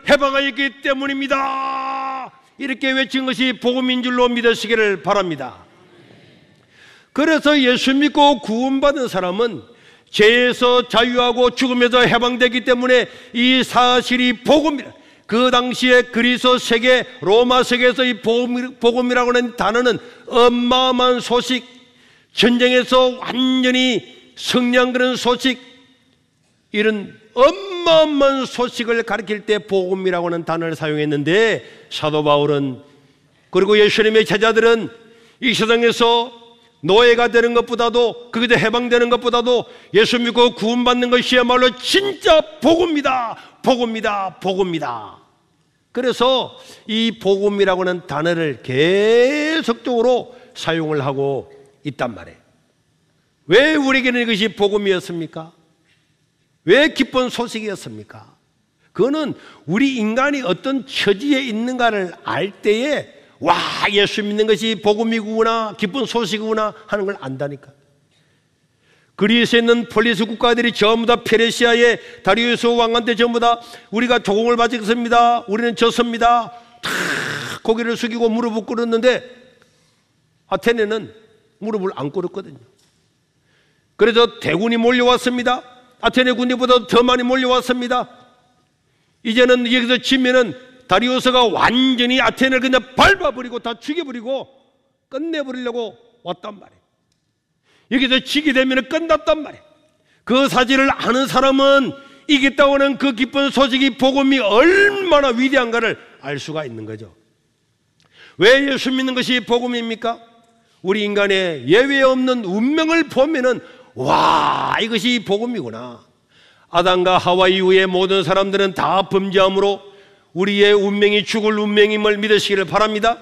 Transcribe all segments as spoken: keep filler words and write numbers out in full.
해방하였기 때문입니다. 이렇게 외친 것이 복음인 줄로 믿으시기를 바랍니다. 그래서 예수 믿고 구원받은 사람은 죄에서 자유하고 죽음에서 해방되기 때문에 이 사실이 복음이라. 그 당시에 그리스 세계, 로마 세계에서 이 복음이라고 하는 단어는 어마어마한 소식, 전쟁에서 완전히 승리한 그런 소식, 이런 어마어마한 소식을 가리킬 때 복음이라고 하는 단어를 사용했는데, 사도 바울은, 그리고 예수님의 제자들은 이 세상에서 노예가 되는 것보다도, 거기서 해방되는 것보다도 예수 믿고 구원받는 것이야말로 진짜 복음이다, 복음이다, 복음이다. 그래서 이 복음이라고 하는 단어를 계속적으로 사용을 하고 있단 말이에요. 왜 우리에게는 이것이 복음이었습니까? 왜 기쁜 소식이었습니까? 그거는 우리 인간이 어떤 처지에 있는가를 알 때에 와, 예수 믿는 것이 복음이구나, 기쁜 소식이구나 하는 걸 안다니까. 그리스에 있는 폴리스 국가들이 전부 다 페르시아의 다리우스 왕한테 전부 다 우리가 조공을 받겠습니다, 우리는 졌습니다, 다 고개를 숙이고 무릎을 꿇었는데 아테네는 무릎을 안 꿇었거든요. 그래서 대군이 몰려왔습니다. 아테네 군대보다 더 많이 몰려왔습니다. 이제는 여기서 지면은 다리우스가 완전히 아테네를 그냥 밟아버리고 다 죽여버리고 끝내버리려고 왔단 말이에요. 여기서 지게 되면 끝났단 말이에요. 그 사실을 아는 사람은 이겼다고 하는 그 기쁜 소식이 복음이 얼마나 위대한가를 알 수가 있는 거죠. 왜 예수 믿는 것이 복음입니까? 우리 인간의 예외 없는 운명을 보면은 와, 이것이 복음이구나. 아담과 하와 이후에 모든 사람들은 다 범죄함으로 우리의 운명이 죽을 운명임을 믿으시기를 바랍니다.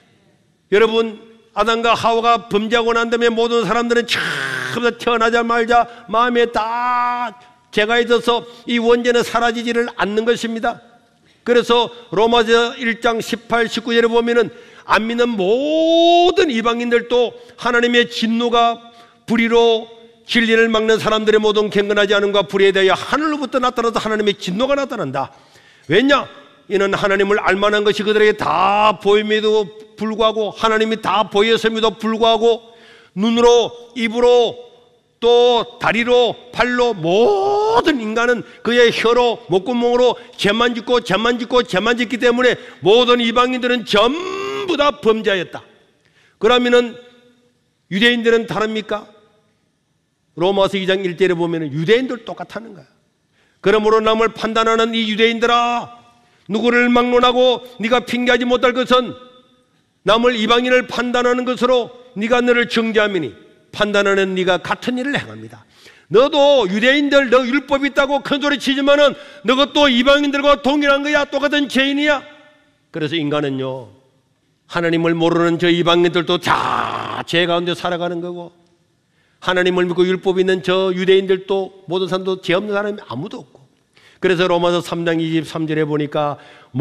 여러분, 아담과 하와가 범죄하고 난 다음에 모든 사람들은 처음부터 태어나자마자 마음에 다 죄가 있어서 이 원죄는 사라지지를 않는 것입니다. 그래서 로마서 일 장 십팔, 십구 절에 보면은 안 믿는 모든 이방인들도 하나님의 진노가 불의로 진리를 막는 사람들의 모든 경건하지 않음과 불의에 대하여 하늘로부터 나타나서 하나님의 진노가 나타난다. 왜냐? 이는 하나님을 알만한 것이 그들에게 다 보임에도 불구하고, 하나님이 다 보였음에도 불구하고 눈으로, 입으로, 또 다리로, 팔로 모든 인간은 그의 혀로, 목구멍으로 죄만 짓고 죄만 짓고 죄만 짓기 때문에 모든 이방인들은 전부 다 범죄하였다. 그러면은 유대인들은 다릅니까? 로마서 이 장 일 절에 보면 유대인들 똑같다는 거야. 그러므로 남을 판단하는 이 유대인들아, 누구를 막론하고 네가 핑계하지 못할 것은 남을 이방인을 판단하는 것으로 네가 너를 정죄함이니 판단하는 네가 같은 일을 행합니다. 너도 유대인들 너 율법이 있다고 큰소리 치지만은 너것도 이방인들과 동일한 거야. 똑같은 죄인이야. 그래서 인간은요, 하나님을 모르는 저 이방인들도 다 죄 가운데 살아가는 거고, 하나님을 믿고 율법이 있는 저 유대인들도 모든 사람도 죄 없는 사람이 아무도 없고, 그래서 로마서 삼 장 이십삼 절에 보니까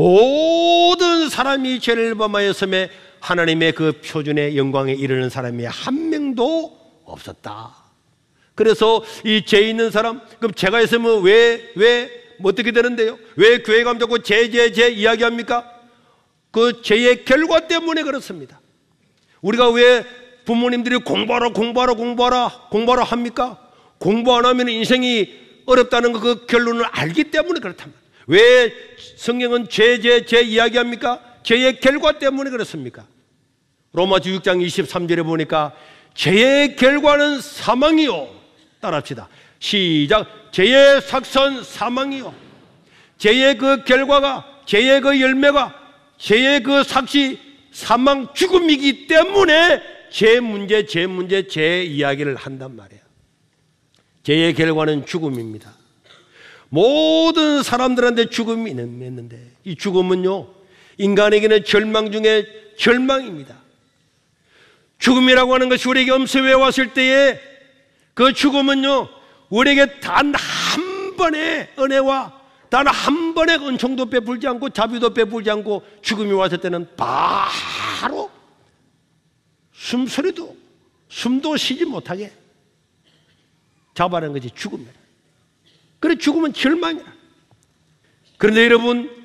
모든 사람이 죄를 범하였음에 하나님의 그 표준의 영광에 이르는 사람이 한 명도 없었다. 그래서 이 죄 있는 사람, 그럼 죄가 있으면 왜, 왜, 뭐 어떻게 되는데요? 왜 교회 가면 자꾸 죄, 죄, 죄 이야기합니까? 그 죄의 결과 때문에 그렇습니다. 우리가 왜 부모님들이 공부하라, 공부하라, 공부하라, 공부하라 합니까? 공부 안 하면 인생이 어렵다는 그 결론을 알기 때문에 그렇단 말이에요. 왜 성경은 죄, 죄, 죄 이야기합니까? 죄의 결과 때문에 그렇습니까? 로마서 육 장 이십삼 절에 보니까 죄의 결과는 사망이요. 따라합시다. 시작. 죄의 삭선 사망이요. 죄의 그 결과가, 죄의 그 열매가, 죄의 그 삭시 사망 죽음이기 때문에 죄 문제, 죄 문제, 죄 이야기를 한단 말이에요. 죄의 결과는 죽음입니다. 모든 사람들한테 죽음이 있는데 이 죽음은요, 인간에게는 절망 중에 절망입니다. 죽음이라고 하는 것이 우리에게 엄습해 왔을 때에 그 죽음은요, 우리에게 단 한 번의 은혜와 단 한 번의 은총도 베풀지 않고 자비도 베풀지 않고 죽음이 왔을 때는 바로 숨소리도 숨도 쉬지 못하게 잡아내는 것이 죽음이라. 그래, 죽음은 절망이라. 그런데 여러분,